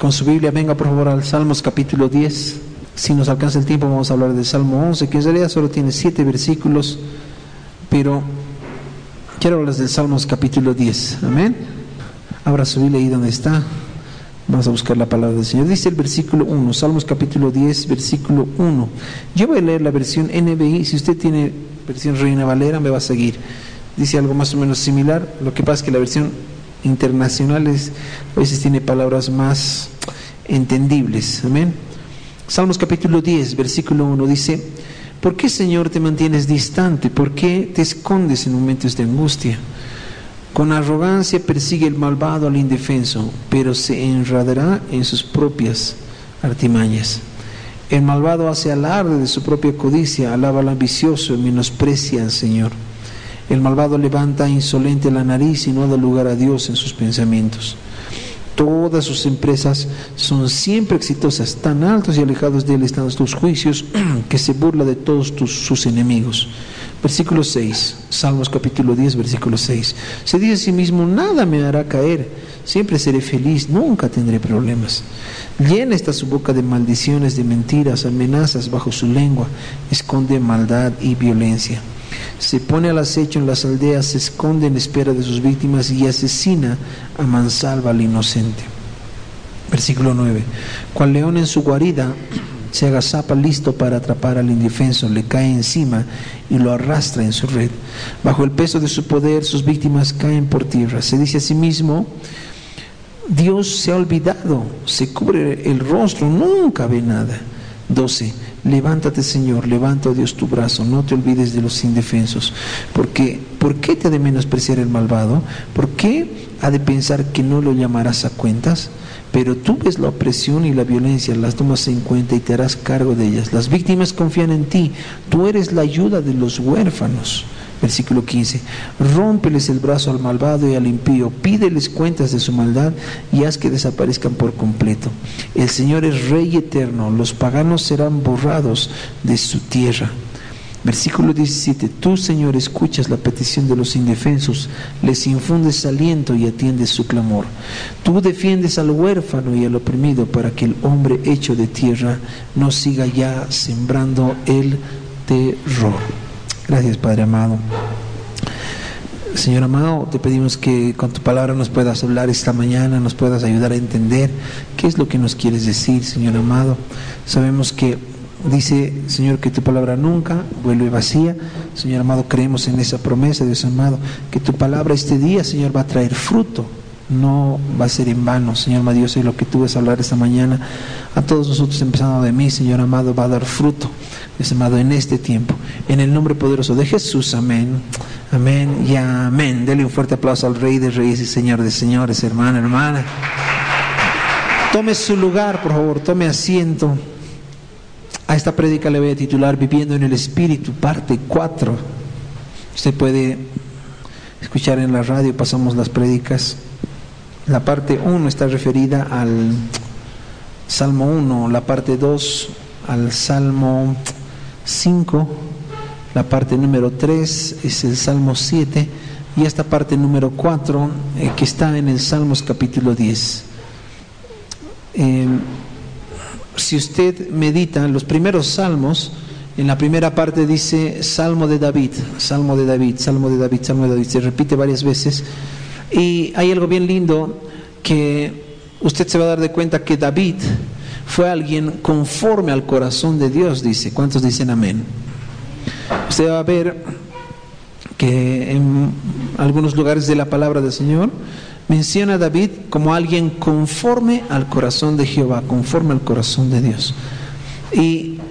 con su Biblia, venga por favor al Salmos capítulo 10. Si nos alcanza el tiempo vamos a hablar del Salmo 11, que en realidad solo tiene 7 versículos, pero quiero hablar del Salmos capítulo 10. Amén. Abra su Biblia ahí donde está. Vamos a buscar la palabra del Señor. Dice el versículo 1, Salmos capítulo 10, versículo 1. Yo voy a leer la versión NBI. Si usted tiene versión Reina Valera, me va a seguir. Dice algo más o menos similar. Lo que pasa es que la versión internacional a veces tiene palabras más entendibles. Amén. Salmos capítulo 10, versículo 1 dice: ¿por qué, Señor, te mantienes distante? ¿Por qué te escondes en momentos de angustia? Con arrogancia persigue el malvado al indefenso, pero se enredará en sus propias artimañas. El malvado hace alarde de su propia codicia, alaba al ambicioso y menosprecia al Señor. El malvado levanta insolente la nariz y no da lugar a Dios en sus pensamientos. Todas sus empresas son siempre exitosas, tan altos y alejados de él están tus juicios, que se burla de todos sus enemigos. Versículo 6, Salmos capítulo 10, versículo 6. Se dice a sí mismo: nada me hará caer, siempre seré feliz, nunca tendré problemas. Llena está su boca de maldiciones, de mentiras, amenazas bajo su lengua, esconde maldad y violencia. Se pone al acecho en las aldeas, se esconde en espera de sus víctimas y asesina a mansalva al inocente. Versículo 9. Cual león en su guarida se agazapa listo para atrapar al indefenso, le cae encima y lo arrastra en su red. Bajo el peso de su poder, sus víctimas caen por tierra. Se dice a sí mismo: Dios se ha olvidado, se cubre el rostro, nunca ve nada. 12. Levántate, Señor, levanta, oh Dios, tu brazo, no te olvides de los indefensos. ¿Por qué te ha de menospreciar el malvado? ¿Por qué ha de pensar que no lo llamarás a cuentas? Pero tú ves la opresión y la violencia, las tomas en cuenta y te harás cargo de ellas. Las víctimas confían en ti, tú eres la ayuda de los huérfanos. Versículo 15. Rómpeles el brazo al malvado y al impío, pídeles cuentas de su maldad y haz que desaparezcan por completo. El Señor es Rey eterno, los paganos serán borrados de su tierra. Versículo 17. Tú, Señor, escuchas la petición de los indefensos, les infundes aliento y atiendes su clamor. Tú defiendes al huérfano y al oprimido, para que el hombre hecho de tierra no siga ya sembrando el terror. Gracias, Padre amado. Señor amado, te pedimos que con tu palabra nos puedas hablar esta mañana, nos puedas ayudar a entender qué es lo que nos quieres decir, Señor amado. Sabemos que dice, Señor, que tu palabra nunca vuelve vacía. Señor amado, creemos en esa promesa, Dios amado, que tu palabra este día, Señor, va a traer fruto, no va a ser en vano. Señor amado, yo sé lo que tú vas a hablar esta mañana a todos nosotros, empezando de mí, Señor amado, va a dar fruto, Dios amado, en este tiempo, en el nombre poderoso de Jesús. Amén, amén y amén. Dele un fuerte aplauso al Rey de Reyes y Señor de Señores. Hermana. Tome su lugar, por favor, tome asiento. A esta prédica le voy a titular Viviendo en el Espíritu, parte 4. Usted puede escuchar en la radio, pasamos las prédicas. La parte 1 está referida al Salmo 1, la parte 2 al Salmo 5, la parte número 3 es el Salmo 7 y esta parte número 4 que está en el Salmos capítulo 10. Si usted medita los primeros salmos, en la primera parte dice Salmo de David, Salmo de David, Salmo de David, Salmo de David, se repite varias veces. Y hay algo bien lindo que usted se va a dar de cuenta que David fue alguien conforme al corazón de Dios, dice. ¿Cuántos dicen amén? Usted va a ver que en algunos lugares de la palabra del Señor menciona a David como alguien conforme al corazón de Jehová, conforme al corazón de Dios. Y